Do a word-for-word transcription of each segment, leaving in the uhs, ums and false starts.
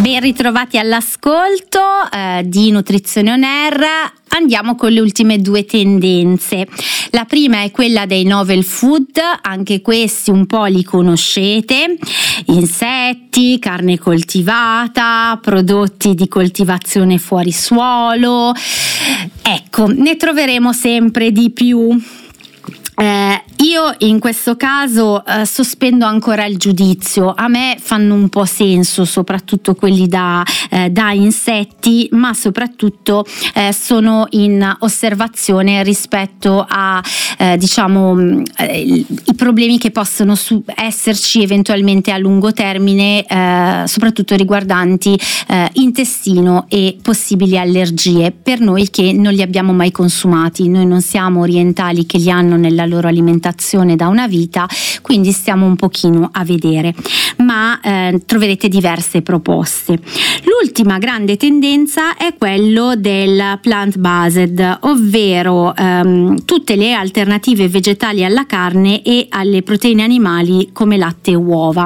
Ben ritrovati all'ascolto eh, di Nutrizione On Air. Andiamo con le ultime due tendenze. La prima è quella dei novel food, anche questi un po' li conoscete: insetti, carne coltivata, prodotti di coltivazione fuori suolo. Ecco, ne troveremo sempre di più. Eh, io in questo caso eh, sospendo ancora il giudizio. A me fanno un po' senso, soprattutto quelli da, eh, da insetti, ma soprattutto eh, sono in osservazione rispetto a eh, diciamo eh, i problemi che possono su- esserci eventualmente a lungo termine, eh, soprattutto riguardanti eh, intestino e possibili allergie per noi che non li abbiamo mai consumati. Noi non siamo orientali che li hanno nella loro alimentazione da una vita, quindi stiamo un pochino a vedere, ma eh, troverete diverse proposte. L'ultima grande tendenza è quello del plant-based, ovvero ehm, tutte le alternative vegetali alla carne e alle proteine animali come latte e uova.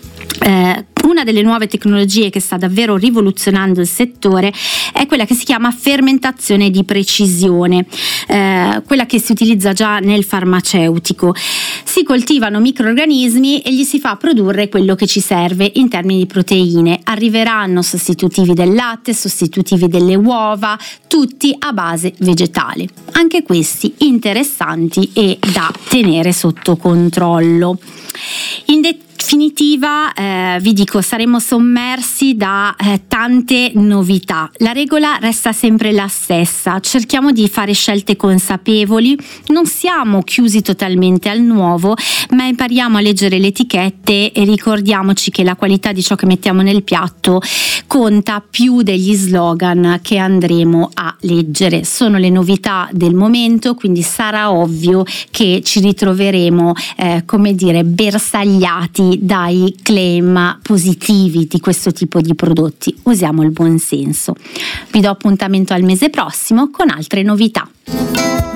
Eh, una delle nuove tecnologie che sta davvero rivoluzionando il settore è quella che si chiama fermentazione di precisione, eh, quella che si utilizza già nel farmaceutico. Si coltivano microrganismi e gli si fa produrre quello che ci serve in termini di proteine. Arriveranno sostitutivi del latte, sostitutivi delle uova, tutti a base vegetale. Anche questi interessanti e da tenere sotto controllo. In definitiva, eh, vi dico, saremo sommersi da eh, tante novità. La regola resta sempre la stessa: cerchiamo di fare scelte consapevoli, non siamo chiusi totalmente al nuovo, ma impariamo a leggere le etichette e ricordiamoci che la qualità di ciò che mettiamo nel piatto conta più degli slogan che andremo a leggere. Sono le novità del momento, quindi sarà ovvio che ci ritroveremo eh, come dire bersagliati dai claim positivi di questo tipo di prodotti. Usiamo il buon senso. Vi do appuntamento al mese prossimo con altre novità.